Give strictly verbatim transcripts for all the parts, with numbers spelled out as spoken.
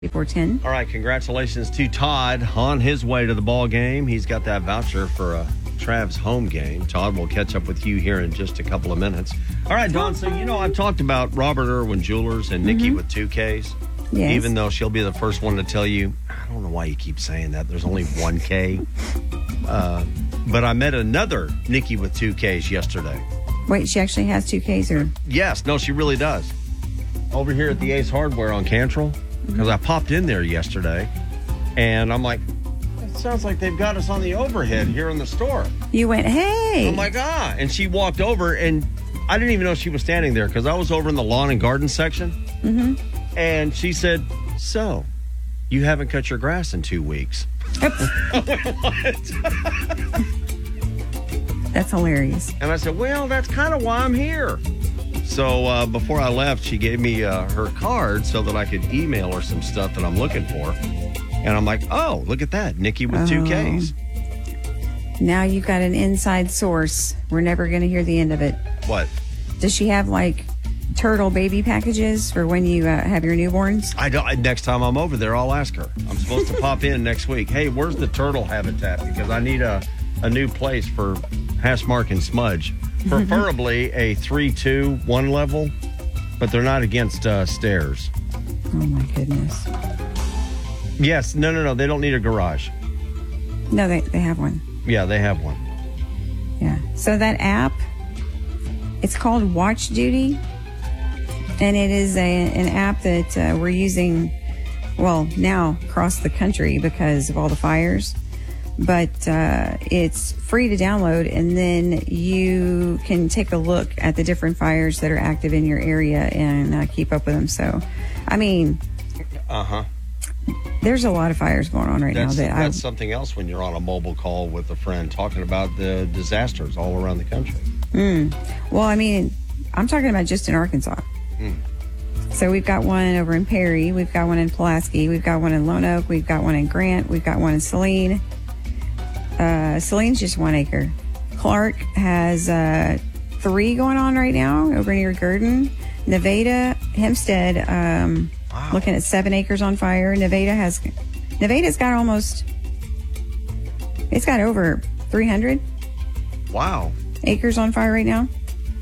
Before ten. All right, congratulations to Todd on his way to the ball game. He's got that voucher for a Trav's home game. Todd will catch up with you here in just a couple of minutes. All right, Dawn, so you know I've talked about Robert Irwin Jewelers and Nikki mm-hmm. with two Ks. Yes. Even though she'll be the first one to tell you, I don't know why you keep saying that. There's only one K. Uh, but I met another Nikki with two Ks yesterday. Wait, she actually has two Ks or? Yes, no, she really does. Over here at the Ace Hardware on Cantrell. Because I popped in there yesterday, and I'm like, it sounds like they've got us on the overhead here in the store. You went, hey. I'm like, ah. And she walked over, and I didn't even know she was standing there because I was over in the lawn and garden section. Mm-hmm. And she said, so, you haven't cut your grass in two weeks. I went, what? That's hilarious. And I said, well, that's kind of why I'm here. So uh, before I left, she gave me uh, her card so that I could email her some stuff that I'm looking for. And I'm like, oh, look at that. Nikki with oh. two Ks. Now you've got an inside source. We're never going to hear the end of it. What? Does she have, like, turtle baby packages for when you uh, have your newborns? I don't. Next time I'm over there, I'll ask her. I'm supposed to pop in next week. Hey, where's the turtle habitat? Because I need a, a new place for Hashmark and Smudge. Preferably a three two one level, but they're not against uh, stairs. Oh, my goodness. Yes. No, no, no. They don't need a garage. No, they, they have one. Yeah, they have one. Yeah. So that app, it's called Watch Duty, and it is a, an app that uh, we're using, well, now across the country because of all the fires. But uh, it's free to download, and then you can take a look at the different fires that are active in your area and uh, keep up with them. So, I mean, uh-huh. there's a lot of fires going on right that's, now. That that's I, something else when you're on a mobile call with a friend talking about the disasters all around the country. Mm. Well, I mean, I'm talking about just in Arkansas. Mm. So we've got one over in Perry. We've got one in Pulaski. We've got one in Lone Oak. We've got one in Grant. We've got one in Saline. Uh, Saline's just one acre. Clark has uh, three going on right now over near Gurdon. Nevada, Hempstead, um, wow. looking at seven acres on fire. Nevada has, Nevada's got almost, it's got over three hundred. Wow. Acres on fire right now.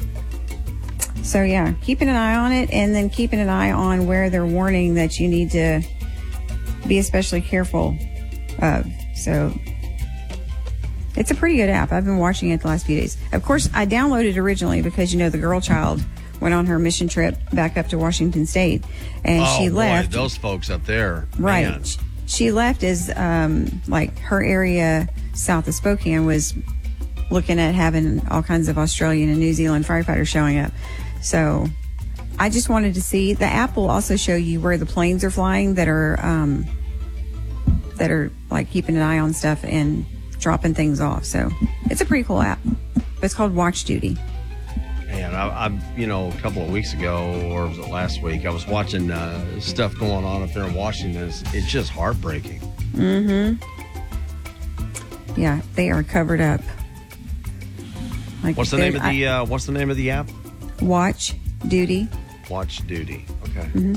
So yeah, keeping an eye on it, and then keeping an eye on where they're warning that you need to be especially careful of. So it's a pretty good app. I've been watching it the last few days. Of course, I downloaded it originally because, you know, the girl child went on her mission trip back up to Washington State, and oh, she boy, left. Those folks up there. Right. Man. She left as, um, like, her area south of Spokane was looking at having all kinds of Australian and New Zealand firefighters showing up. So I just wanted to see. The app will also show you where the planes are flying that are, um, that are, like, keeping an eye on stuff and dropping things off. So it's a pretty cool app. It's called Watch Duty. Man, I, I, you know, a couple of weeks ago, or was it last week, I was watching uh, stuff going on up there in Washington. It's, it's just heartbreaking. Mm-hmm. Yeah, they are covered up. Like, what's the name of the uh, What's the name of the app? Watch Duty. Watch Duty. Okay. Mm-hmm.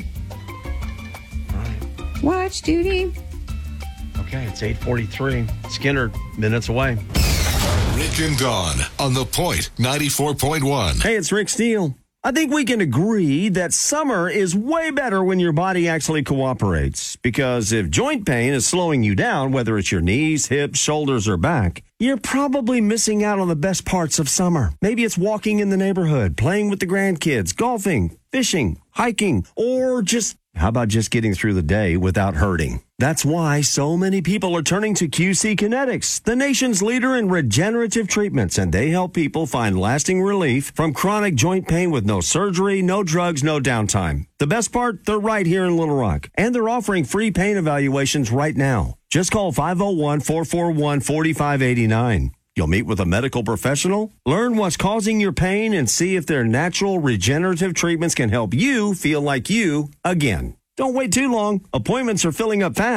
All right. Watch Duty. Okay, it's eight forty-three. Skinner, minutes away. Rick and Dawn on The Point ninety-four point one. Hey, it's Rick Steele. I think we can agree that summer is way better when your body actually cooperates. Because if joint pain is slowing you down, whether it's your knees, hips, shoulders, or back, you're probably missing out on the best parts of summer. Maybe it's walking in the neighborhood, playing with the grandkids, golfing, fishing, hiking, or just, how about just getting through the day without hurting? That's why so many people are turning to Q C Kinetics, the nation's leader in regenerative treatments, and they help people find lasting relief from chronic joint pain with no surgery, no drugs, no downtime. The best part, they're right here in Little Rock, and they're offering free pain evaluations right now. Just call five oh one, four four one, four five eight nine. You'll meet with a medical professional, learn what's causing your pain, and see if their natural regenerative treatments can help you feel like you again. Don't wait too long. Appointments are filling up fast.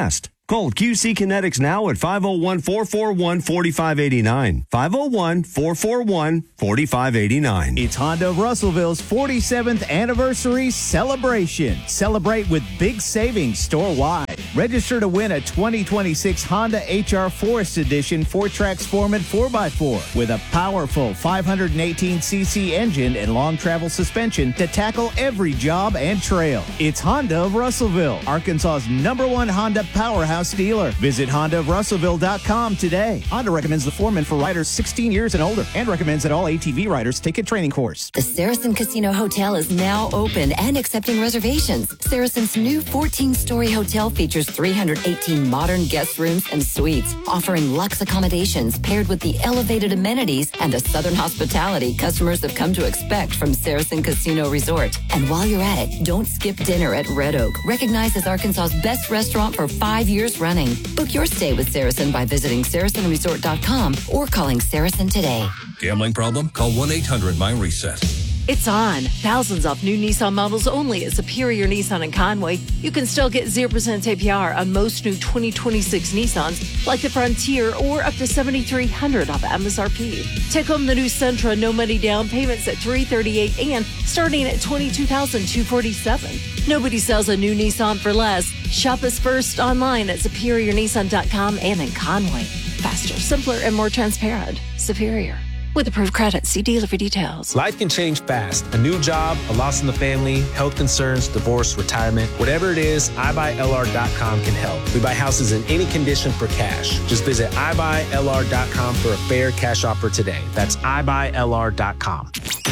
Call Q C Kinetics now at five oh one, four four one, four five eight nine. five oh one, four four one, four five eight nine. It's Honda of Russellville's forty-seventh anniversary celebration. Celebrate with big savings store-wide. Register to win a twenty twenty-six Honda H R Forest Edition four-track Sportman four by four with a powerful five hundred eighteen c c engine and long travel suspension to tackle every job and trail. It's Honda of Russellville, Arkansas's number one Honda powerhouse dealer. Visit Honda of Russellville dot com today. Honda recommends the Foreman for riders sixteen years and older and recommends that all A T V riders take a training course. The Saracen Casino Hotel is now open and accepting reservations. Saracen's new fourteen-story hotel features three hundred eighteen modern guest rooms and suites, offering luxe accommodations paired with the elevated amenities and the Southern hospitality customers have come to expect from Saracen Casino Resort. And while you're at it, don't skip dinner at Red Oak, recognized as Arkansas's best restaurant for five years running. Book your stay with Saracen by visiting Saracen Resort dot com or calling Saracen today. Gambling problem? Call one eight hundred my reset. It's on. Thousands off new Nissan models only at Superior Nissan in Conway. You can still get zero percent A P R on most new twenty twenty-six Nissans, like the Frontier, or up to seven thousand three hundred dollars off M S R P. Take home the new Sentra, no money down, payments at three hundred thirty-eight dollars and starting at twenty-two thousand two hundred forty-seven dollars. Nobody sells a new Nissan for less. Shop us first online at Superior Nissan dot com and in Conway. Faster, simpler, and more transparent. Superior. With approved credit, see dealer for details. Life can change fast. A new job, a loss in the family, health concerns, divorce, retirement. Whatever it is, i buy L R dot com can help. We buy houses in any condition for cash. Just visit i buy L R dot com for a fair cash offer today. That's i buy L R dot com.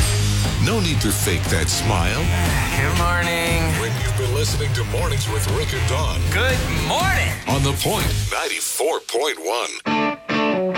No need to fake that smile. Good morning. When you've been listening to Mornings with Rick and Dawn. Good morning. On The Point, ninety-four point one.